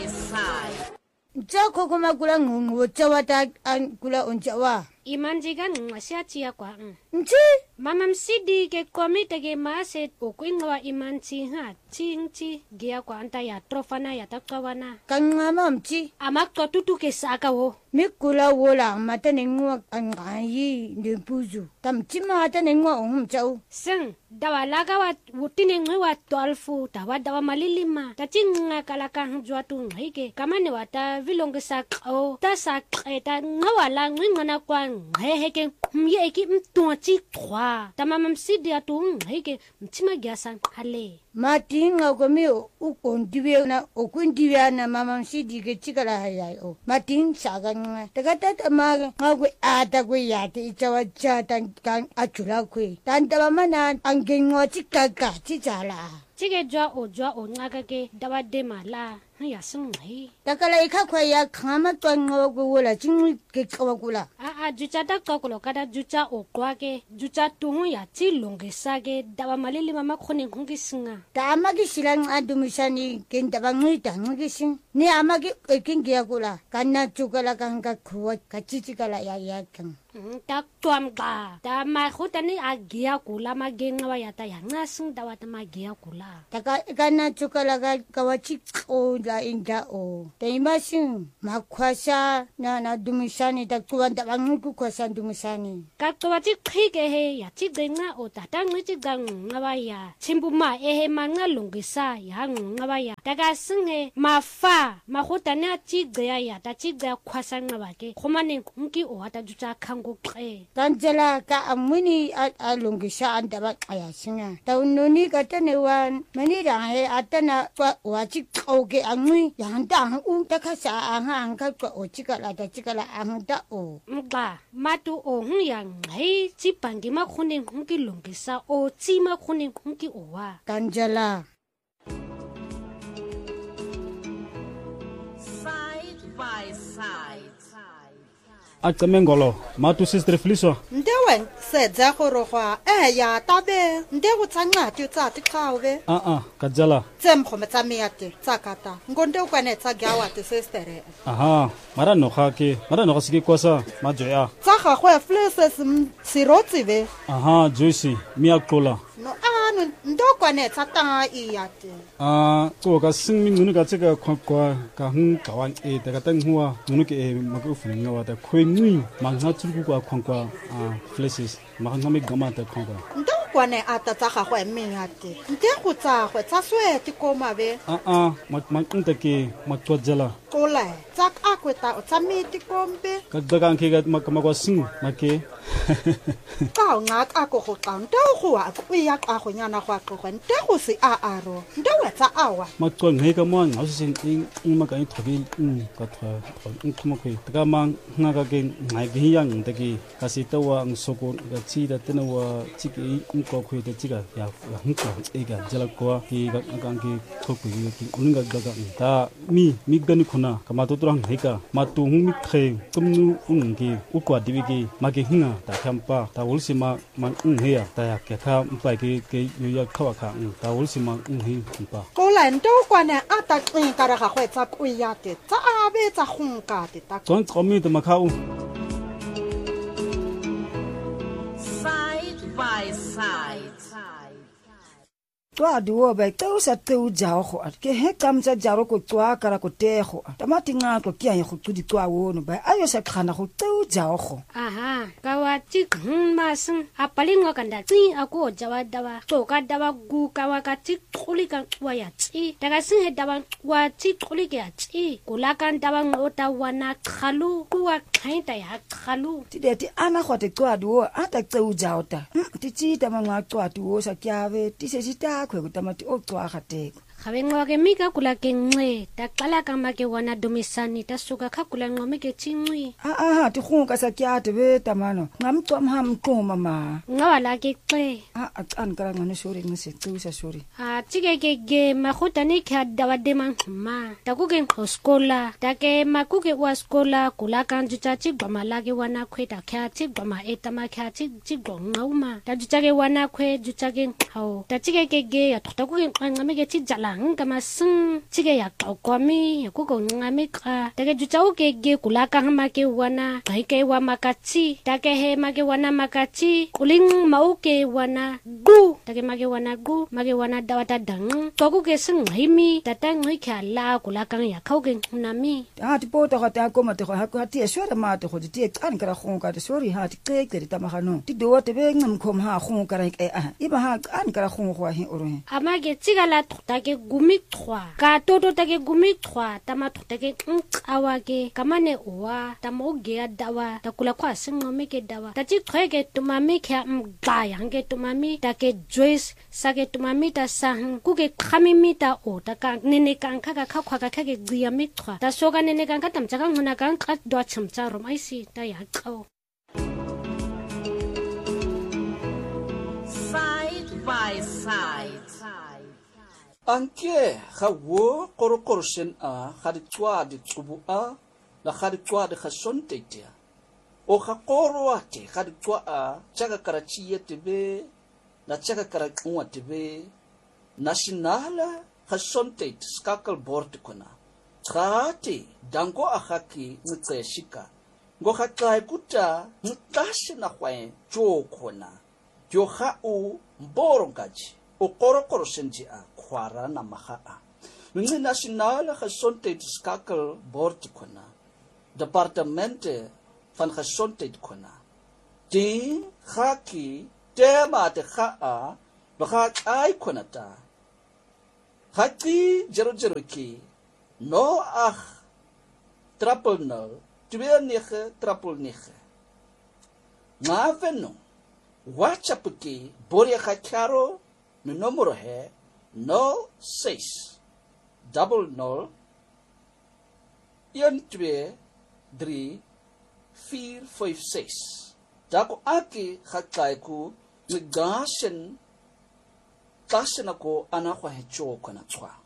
by side. Chako kuma kula ngungu chawa ta kula unchawa. Imanjiga ngasiatia kwa Nchi? Mama msidi ke komite ke maase okuingwa imanchi ha chinchi gia kwa anta ya trofana ya takwana. Kangama mchi. Amakto tutu ke saka wo. Mikula wola mata nengwa angayi ndempuzu. Tamchima hata nengwa chau. Seng dawalaga wa wutine ngwa 12 dawa malilima. Tachinga kalaka njwa tu ngike kamane wata vilongesa o ta saketa ngawala ngwana kwa ngeheke myeki mtonchi 3 tamama msidi atu ngeke mtima gyasa khale Matinga komi ukondiwe na okundiwe na mama msidi ke chikala hayo. Matin saga nga. Takata maga ngwe ata kwe yate ichawa chata kan achula kwe. Tanta mana angengwa chikaka chichala. Chige jwa o ngaka ke dawa demala ya sunghi. Takala ikakwa ya kama twango kula chingi ke kawakula. Jucha kokolo kada jucha okwake jucha tungu ya chilongesa ke dawa malili mama khone ngisinga. Tamagi silang adumishani kenda ngita ngisin. Ni amagi ekingi yakula kana chukala kanga kuwa kachichikala ya kan. Tak tuam ka. Tama khutani agia kula magenga yata ya ngasing dawa tamagia kula. Kana chukala kawachi o la inda o. Taimasin makwasa na dumishani takuwanda bangu kwasa dumishani. Kawachi khike he ya chigenga o tatang chigang ngawaya. Chimbuma ehe manga longisa ya ngawaya. Daga singe mafa mahutani chigaya ya ta chigaya kwasa ngawake. Khomane ngi o hata jucha kango kre. Kanjala ka amuni alongisa andaba kaya singa. Taunoni katane wan manira he atana wachi oge angui yanda takasa anga kwa ochikala tachikala anga o. Mga matu o yang hai chipangi makhone ngi longisa o chima khone ngi owa. Kanjala Side by side. Akamengolo matu sister fliso Ndewen sedza khorogwa ya tabe ndego tsanga tyo tsa tikhawe kajala tsemkhome tsa meate tsakata ngonde ukwane tsa gyawa te sister mara no sike kwasa majoya tsa gagwe fleses sirotsive Joyce miakola no ndokwane tsa ta iyate ko ka singmin ngunu ka tseka kwa ka kawan daga tan huwa ngunu ke magufun wa ta khwenyi mangha tsuku kwa khwankwa fleses mangha me gama ta khwankwa ndokwane ata tsa gagwe meate ndego tsa gwe tsa swete komabe makunta ke matwajala kola tsa akweta tsa miti kombe ka daga ke ga makwa sing make ka nga ka go go tanta go a go ya ka go nyana go aqogwa nte go se aro ndewetsa awa matwa ngeka mo nga se sing maka I thobi ka thwa kuma khoi taka mang nga ka ke ngai gi yang de ki ka si tawa ang soko ga chi da tena wa chi ki ko khoi de chi ga ya hungka e ga jala ko ki ga ki thoku ki unga ga ta mi gani khuna kama to turang heka matu humi khe tumnu ungi ukwa diwi magi hinga ta khampa ta ulsima man heya ta ya ke kha mpai ke yoya khawa kha ta ulsima he mpa kola ndokwane ata qinkara ga gwetsa kuyate tsa abe tsa khunka te ta tsong tsomi de makhau Side by side. Twa duo ba tausa teu jao go ke he kamtsa jaro ko twa kara ko tego tamati nga ko kia go tsudi twa wono ba ayo sa khana go teu jao go kawa tik masing apalinga kanda ti ako jawa dawa to ka dawa gu kawa ka tik khuli ka twa ya ti daga sing he dawa wa tik khuli ka ti kula kan dawa ngota wana khalu kuwa khaita ya khalu ti de ti ana go te twa duo ata teu jao ta ti ti ta manga twa duo sa kyave ti se sita kwe kutamati o twa gateko Khabengwa ke mika kula ke nxe taqala ka make wana domisani tasuka khakula ngome ke tsinci ti khunka sa kyate be tamano ngamtwa mhamqo mama ngawala ke xe an kala ngane sori ngise tsusa sori tike ke makhota ni kha dawa de mangma takuke khoskola take makuke wa skola kula kan jucha chi gmala ke wana khweta kha chi gma etama kha chi gongoma ta jucha ke wana khwe jucha ke hau ta tike ke ya takuke ngame ke chi jala tang kama sing chike ya qoqwami ya kuko ngamika take jutau ke ge kulaka ma ke wana ke wa makachi take he ma ke wana makachi kuling mau ke wana gu take ma ke wana gu ma ke wana dawata dang toku ke sing himi tatang ngi khala kulaka ya khau ke nami ti pota ga ta ko mate go ha ko ti swera mate go ti kan kara go ka sorry ha ti ke ke ta magano ti do te be ngam khom ha go kara ke iba ha kan kara go go he oro he ama ke tsigala take gumi 3 ka toto take gumi 3 tama take nqawa ke kamane wa tamoge ya dawa takula kwa singome ke dawa tati khweke tumami kya mgaya nge tumami take joyce sake tumami ta sang kuke khamimi ta o taka nene kanka ka khakwa ka ke gya mitwa ta soga nene kanka tamcha ka ngona kan ka do chamcha rom aisi ta ya qo Side by side. Anke khawo korokorsen a khaditwa de tsubu a na khaditwa de khasonte tia o khakoro ate khaditwa a chaga karachi yetebe na chaga karakwa tebe national khasonte skakal board kona khati dango akhaki mtseshika ngo khakai kuta mtashi na khwe jokona yo kha u mborongaji o korokorsen ji a kwara na maha Mingi nasionale gesondheidskakel board kona departemente van gesondheid kona die gaki tema te gaa baga ai kona ta gaki jero ki no ag 000 29 ngaveno WhatsApp ki boria kharo no numero he 06 00 12 3 456 Dako aki khakai ku migashen tasena ko ana kwa hecho kona tswa